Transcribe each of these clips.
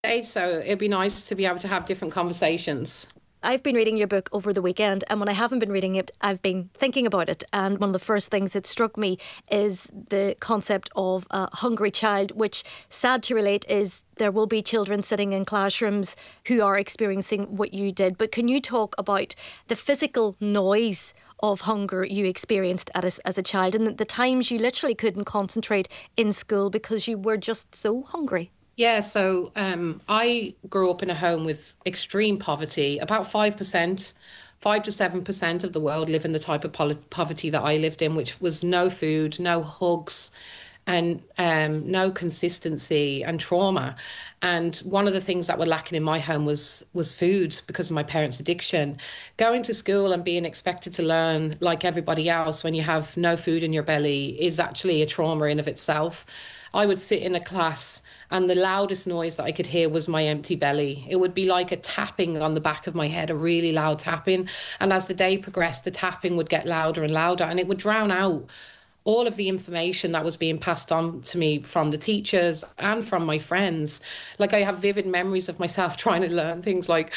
age, so it'd be nice to be able to have different conversations. I've been reading your book over the weekend, and when I haven't been reading it, I've been thinking about it. And one of the first things that struck me is the concept of a hungry child, which, sad to relate, is there will be children sitting in classrooms who are experiencing what you did. But can you talk about the physical noise of hunger you experienced as a child, and the times you literally couldn't concentrate in school because you were just so hungry? Yeah, so I grew up in a home with extreme poverty. About 5%, 5 to 7% of the world live in the type of poverty that I lived in, which was no food, no hugs, and no consistency and trauma. And one of the things that were lacking in my home was food because of my parents' addiction. Going to school and being expected to learn like everybody else when you have no food in your belly is actually a trauma in of itself. I would sit in a class and the loudest noise that I could hear was my empty belly. It would be like a tapping on the back of my head, a really loud tapping. And as the day progressed, the tapping would get louder and louder, and it would drown out all of the information that was being passed on to me from the teachers and from my friends. Like, I have vivid memories of myself trying to learn things like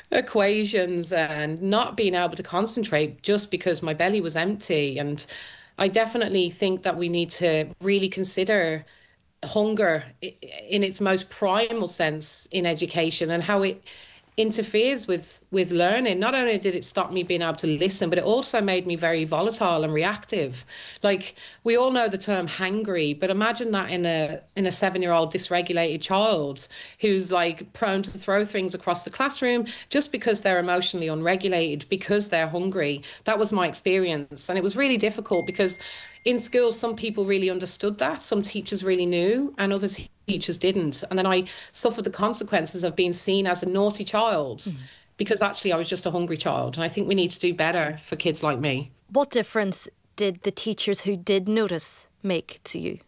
equations and not being able to concentrate just because my belly was empty. And I definitely think that we need to really consider hunger in its most primal sense in education and how it interferes with learning. Not only did it stop me being able to listen, but it also made me very volatile and reactive. Like, we all know the term hangry, but imagine that in a 7-year-old dysregulated child who's like prone to throw things across the classroom just because they're emotionally unregulated, because they're hungry. That was my experience, and it was really difficult because in school, some people really understood that. Some teachers really knew, and other teachers didn't. And then I suffered the consequences of being seen as a naughty child because actually I was just a hungry child. And I think we need to do better for kids like me. What difference did the teachers who did notice make to you?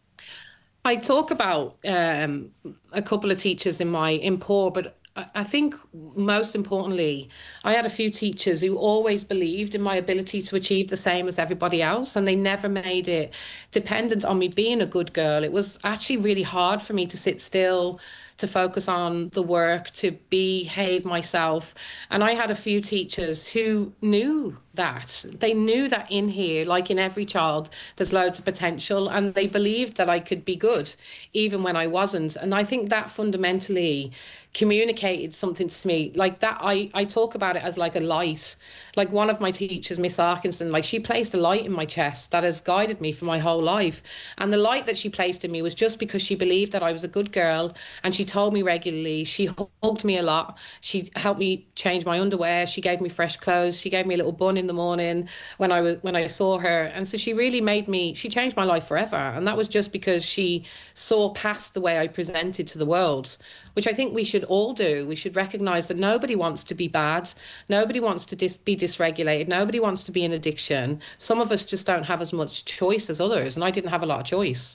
I talk about a couple of teachers in Poor, but I think most importantly, I had a few teachers who always believed in my ability to achieve the same as everybody else, and they never made it dependent on me being a good girl. It was actually really hard for me to sit still, to focus on the work, to behave myself. And I had a few teachers who knew that. They knew that in here, like in every child, there's loads of potential, and they believed that I could be good even when I wasn't. And I think that fundamentally communicated something to me like that. I talk about it as like a light. Like, one of my teachers, Miss Arkinson, like, she placed a light in my chest that has guided me for my whole life. And the light that she placed in me was just because she believed that I was a good girl, and she told me regularly. She hugged me a lot. She helped me change my underwear. She gave me fresh clothes. She gave me a little bun in the morning when I saw her. And so she really she changed my life forever. And that was just because she saw past the way I presented to the world, which I think we should all do. We should recognize that nobody wants to be bad. Nobody wants to be dysregulated. Nobody wants to be in addiction. Some of us just don't have as much choice as others. And I didn't have a lot of choice.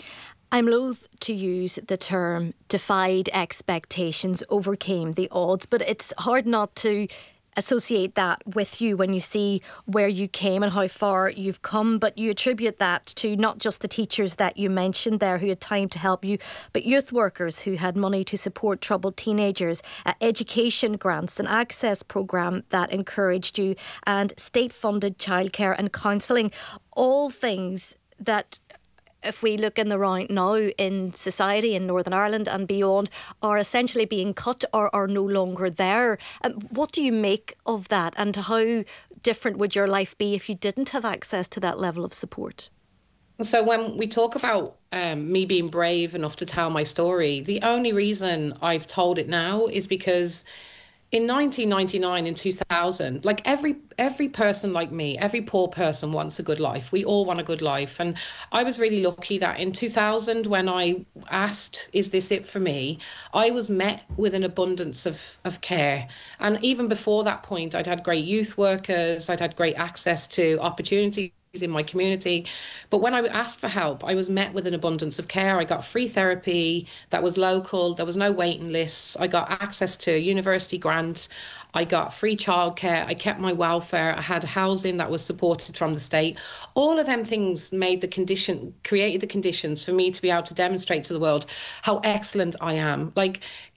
I'm loath to use the term defied expectations, overcame the odds, but it's hard not to associate that with you when you see where you came and how far you've come. But you attribute that to not just the teachers that you mentioned there who had time to help you, but youth workers who had money to support troubled teenagers, education grants, an access programme that encouraged you, and state-funded childcare and counselling. All things that, if we look in the round now in society in Northern Ireland and beyond, are essentially being cut or are no longer there. What do you make of that, and how different would your life be if you didn't have access to that level of support? So when we talk about me being brave enough to tell my story, the only reason I've told it now is because in 1999, in 2000, like, every person like me, every poor person wants a good life. We all want a good life. And I was really lucky that in 2000, when I asked, is this it for me? I was met with an abundance of care. And even before that point, I'd had great youth workers, I'd had great access to opportunities in my community. But when I asked for help, I was met with an abundance of care. I got free therapy that was local. There was no waiting lists. I got access to a university grant. I got free childcare. I kept my welfare. I had housing that was supported from the state. All of them things created the conditions for me to be able to demonstrate to the world how excellent I am. Like,